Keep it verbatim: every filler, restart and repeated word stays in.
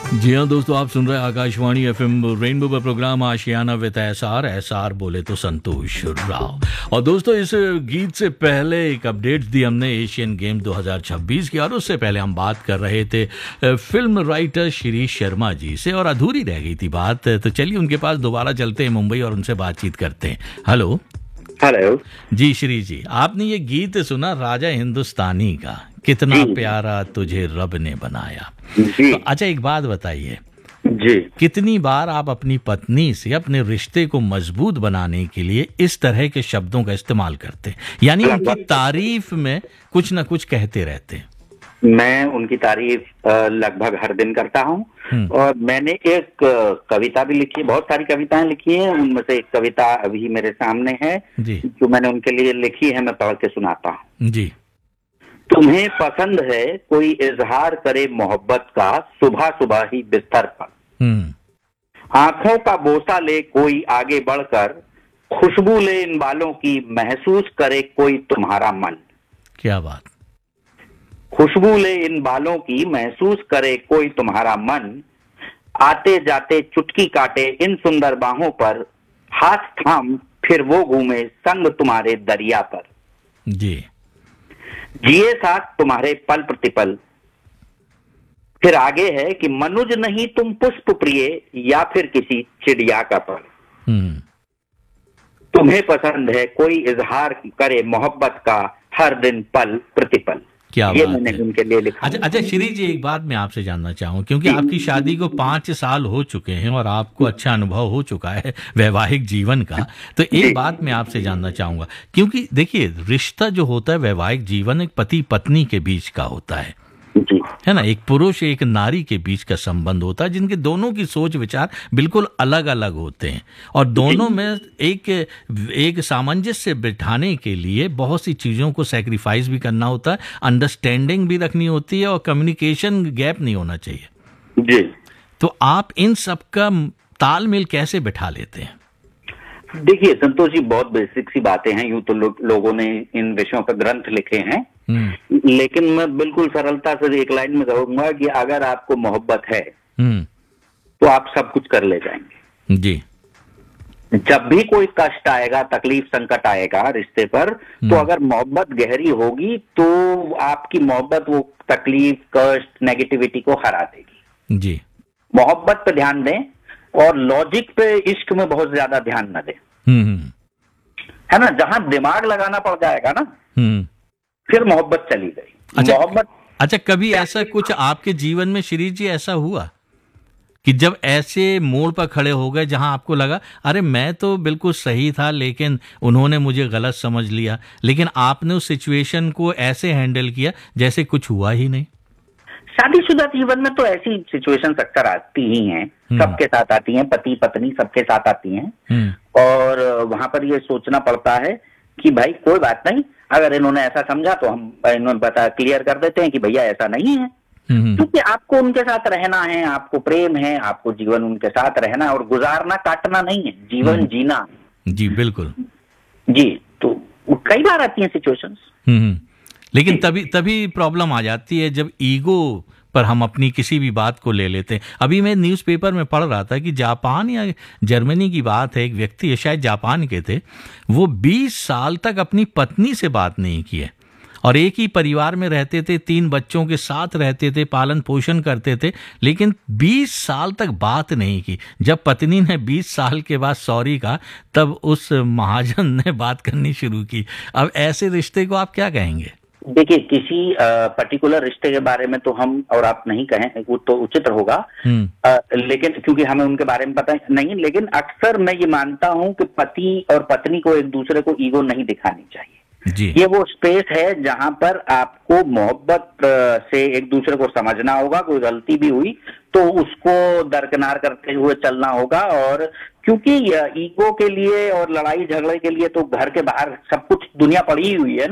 जी हाँ दोस्तों, आप सुन रहे हैं आकाशवाणी एफएम रेनबो पर programme Ashiana with SR SR बोले तो संतोष राव। और दोस्तों, इस गीत से पहले एक अपडेट दी हमने एशियन गेम दो हज़ार छब्बीस की, और उससे पहले हम बात कर रहे थे फिल्म राइटर शिरीष शर्मा जी से, और अधूरी रह गई थी बात, तो चलिए उनके पास दोबारा चलते हैं मुंबई और उनसे बातचीत करते हैं। हेलो हेलो जी श्री जी, आपने ये गीत सुना राजा हिंदुस्तानी का, कितना प्यारा तुझे रब ने बनाया जी। तो अच्छा एक बात बताइए जी, कितनी बार आप अपनी पत्नी से अपने रिश्ते को मजबूत बनाने के लिए इस तरह के शब्दों का इस्तेमाल करते हैं, यानी उनकी तारीफ में कुछ न कुछ कहते रहते हैं? मैं उनकी तारीफ लगभग हर दिन करता हूँ, और मैंने एक कविता भी लिखी है, बहुत सारी कविताएं लिखी हैं, उनमें से एक कविता अभी मेरे सामने है जी। जो मैंने उनके लिए लिखी है, मैं पढ़ के सुनाता हूँ जी। तुम्हें पसंद है कोई इजहार करे मोहब्बत का सुबह सुबह ही बिस्तर पर, आंखों का बोसा ले कोई आगे बढ़कर, खुशबू ले इन बालों की महसूस करे कोई तुम्हारा मन। क्या बात। खुशबू ले इन बालों की महसूस करे कोई तुम्हारा मन, आते जाते चुटकी काटे इन सुंदर बाहों पर, हाथ थाम फिर वो घूमे संग तुम्हारे दरिया पर, जी। जिए साथ तुम्हारे पल प्रतिपल। फिर आगे है कि मनुज नहीं तुम पुष्प प्रिय या फिर किसी चिड़िया का पर, तुम्हें पसंद है कोई इजहार करे मोहब्बत का हर दिन पल प्रतिपल। क्या ये बात मैंने है। उनके लिए लिखा। अच्छा अच्छा श्री जी, एक बात मैं आपसे जानना चाहूँ, क्योंकि आपकी शादी को पांच साल हो चुके हैं और आपको अच्छा अनुभव हो चुका है वैवाहिक जीवन का, तो एक बात मैं आपसे जानना चाहूंगा, क्योंकि देखिए रिश्ता जो होता है वैवाहिक जीवन एक पति पत्नी के बीच का होता है जी, है ना, एक पुरुष एक नारी के बीच का संबंध होता है, जिनके दोनों की सोच विचार बिल्कुल अलग अलग होते हैं, और दोनों में एक एक सामंजस्य बिठाने के लिए बहुत सी चीज़ों को सैक्रिफाइस भी करना होता है, अंडरस्टैंडिंग भी रखनी होती है, और कम्युनिकेशन गैप नहीं होना चाहिए जी। तो आप इन सब का तालमेल कैसे बिठा लेते हैं? देखिए संतोष जी, बहुत बेसिक सी बातें हैं, यूं तो लो, लोगों ने इन विषयों पर ग्रंथ लिखे हैं, लेकिन मैं बिल्कुल सरलता से एक लाइन में कहूंगा कि अगर आपको मोहब्बत है तो आप सब कुछ कर ले जाएंगे जी। जब भी कोई कष्ट आएगा, तकलीफ, संकट आएगा रिश्ते पर, तो अगर मोहब्बत गहरी होगी तो आपकी मोहब्बत वो तकलीफ, कष्ट, नेगेटिविटी को हरा देगी जी। मोहब्बत पे ध्यान दें और लॉजिक पे, इश्क में बहुत ज्यादा ध्यान न दें, है ना। जहां दिमाग लगाना पड़ जाएगा ना, फिर मोहब्बत चली गई। अच्छा, मोहब्बत अच्छा कभी ऐसा कुछ आपके जीवन में श्री जी ऐसा हुआ कि जब ऐसे मोड़ पर खड़े हो गए जहां आपको लगा अरे मैं तो बिल्कुल सही था लेकिन उन्होंने मुझे गलत समझ लिया, लेकिन आपने उस सिचुएशन को ऐसे हैंडल किया जैसे कुछ हुआ ही नहीं? शादीशुदा जीवन में तो ऐसी सिचुएशन अक्सर आती ही हैं, सबके साथ आती हैं, पति पत्नी सबके साथ आती हैं, और वहां पर ये सोचना पड़ता है कि भाई कोई बात नहीं, अगर इन्होंने ऐसा समझा तो हम इन्होंने बता क्लियर कर देते हैं कि भैया ऐसा नहीं है, क्योंकि आपको उनके साथ रहना है, आपको प्रेम है, आपको जीवन उनके साथ रहना और गुजारना, काटना नहीं है, जीवन जीना। जी बिल्कुल जी। तो कई बार आती हैं सिचुएशंस, लेकिन तभी तभी प्रॉब्लम आ जाती है जब ईगो पर हम अपनी किसी भी बात को ले लेते हैं। अभी मैं न्यूज़पेपर में पढ़ रहा था कि जापान या जर्मनी की बात है, एक व्यक्ति है शायद जापान के थे, वो बीस साल तक अपनी पत्नी से बात नहीं की है, और एक ही परिवार में रहते थे, तीन बच्चों के साथ रहते थे, पालन पोषण करते थे, लेकिन बीस साल तक बात नहीं की। जब पत्नी ने बीस साल के बाद सॉरी कहा, तब उस महाजन ने बात करनी शुरू की। अब ऐसे रिश्ते को आप क्या कहेंगे? देखिए, किसी पर्टिकुलर रिश्ते के बारे में तो हम और आप नहीं कहें, वो तो उचित होगा, आ, लेकिन क्योंकि हमें उनके बारे में पता नहीं, लेकिन अक्सर मैं ये मानता हूं कि पति और पत्नी को एक दूसरे को ईगो नहीं दिखानी चाहिए जी। ये वो स्पेस है जहां पर आपको मोहब्बत से एक दूसरे को समझना होगा, कोई गलती भी हुई तो उसको दरकिनार करते हुए चलना होगा, और क्योंकि ईगो के लिए और लड़ाई झगड़े के लिए तो घर के बाहर सब कुछ दुनिया पड़ी हुई है ना।